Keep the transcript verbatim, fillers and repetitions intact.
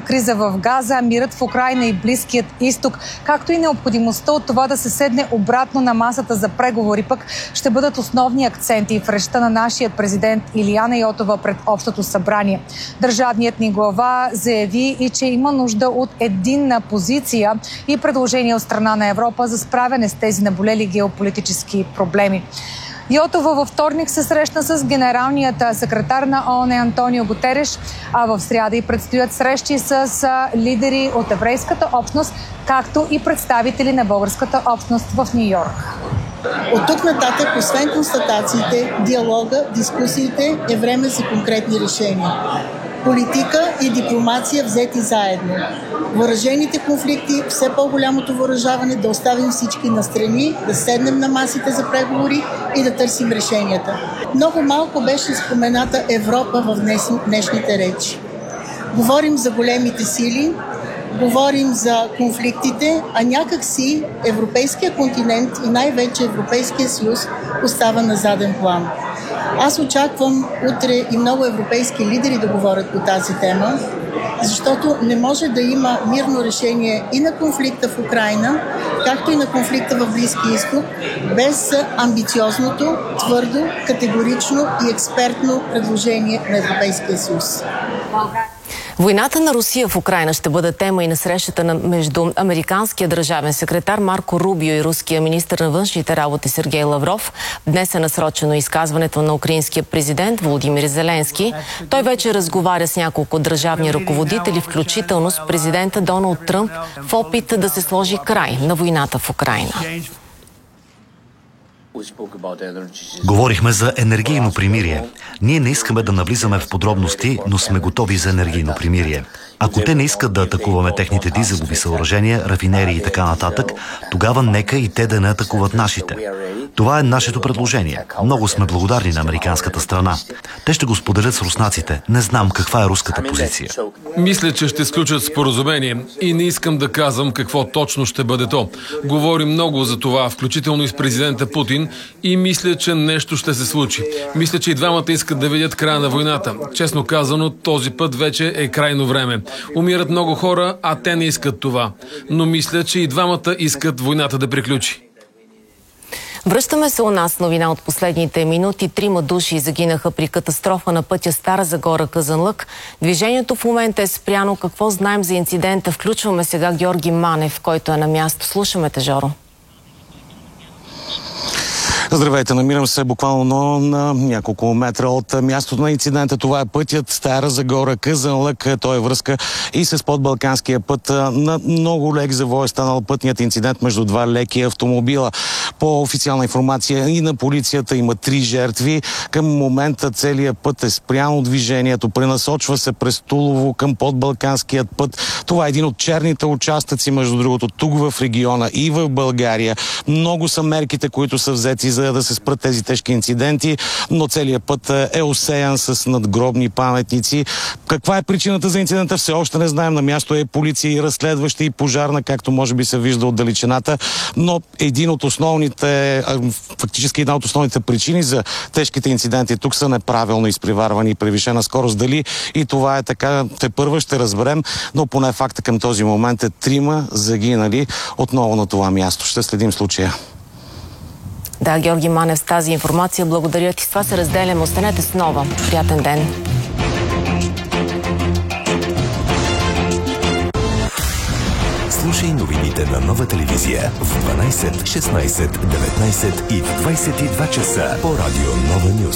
криза в Газа, мирът в Украйна и Близкият изток, както и необходимостта от това да се седне обратно на масата за преговори, пък ще бъдат основни акценти в речта на нашия президент Илияна Йотова пред Общото събрание. Държавният ни глава заяви и че има нужда от единна позиция и предложение от страна на Европа за справяне с тези наболели геополитически проблеми. Йотова във вторник се срещна с генералният секретар на ООН Антонио Гутереш, а в сряда и предстоят срещи с лидери от еврейската общност, както и представители на българската общност в Ню Йорк. От тук нататък, освен констатациите, диалога, дискусиите, е време за конкретни решения. Политика и дипломация взети заедно. Въоръжените конфликти, все по-голямото въоръжаване, да оставим всички настрани, да седнем на масите за преговори и да търсим решенията. Много малко беше спомената Европа в днешните речи. Говорим за големите сили, говорим за конфликтите, а някак си Европейския континент и най-вече Европейския съюз остава на заден план. Аз очаквам утре и много европейски лидери да говорят по тази тема, защото не може да има мирно решение и на конфликта в Украйна, както и на конфликта в Близкия изток, без амбициозното, твърдо, категорично и експертно предложение на Европейския съюз. Войната на Русия в Украйна ще бъде тема и на срещата на между американския държавен секретар Марко Рубио и руския министър на външните работи Сергей Лавров. Днес е насрочено изказването на украинския президент Володимир Зеленски. Той вече разговаря с няколко държавни ръководители, включително с президента Доналд Тръмп, в опит да се сложи край на войната в Украйна. Говорихме за енергийно примирие. Ние не искаме да навлизаме в подробности, но сме готови за енергийно примирие. Ако те не искат да атакуваме техните дизелови съоръжения, рафинерии и така нататък, тогава нека и те да не атакуват нашите. Това е нашето предложение. Много сме благодарни на американската страна. Те ще го споделят с руснаците. Не знам каква е руската позиция. Мисля, че ще сключат споразумение и не искам да казвам какво точно ще бъде то. Говорим много за това, включително и с президента Путин, и мисля, че нещо ще се случи. Мисля, че и двамата искат да видят края на войната. Честно казано, този път вече е крайно време. Умират много хора, а те не искат това. Но мисля, че и двамата искат войната да приключи. Връщаме се у нас новина от последните минути. Трима души загинаха при катастрофа на пътя Стара Загора – Казанлък. Движението в момента е спряно. Какво знаем за инцидента? Включваме сега Георги Манев, който е на място. Слушаме те, Жоро. Здравейте, намирам се буквално на няколко метра от мястото на инцидента. Това е пътят Стара Загора – Казанлък. Той е връзка и с подбалканския път. На много лек завой е станал пътният инцидент между два леки автомобила. По официална информация и на полицията има три жертви. Към момента целият път е спряно движението. Пренасочва се през Тулово към подбалканският път. Това е един от черните участъци, между другото, тук в региона и в България. Много са мерките, които са взети за да се спрат тези тежки инциденти, но целият път е осеян с надгробни паметници. Каква е причината за инцидента? Все още не знаем. На място е полиция и разследващи и пожарна, както може би се вижда от далечината, но един от основните, фактически една от основните причини за тежките инциденти тук са неправилно изпреварвани и превишена скорост. Дали и това е така, тепърва ще разберем, но поне факта към този момент е трима загинали отново на това място. Ще следим случая. Да, Георги Манев, с тази информация. Благодаря ти. С това се разделяме. Останете с нова. Приятен ден. Слушай новините на Нова телевизия в дванайсет, шестнайсет, деветнайсет и в двайсет и два часа по радио Нова Нюз.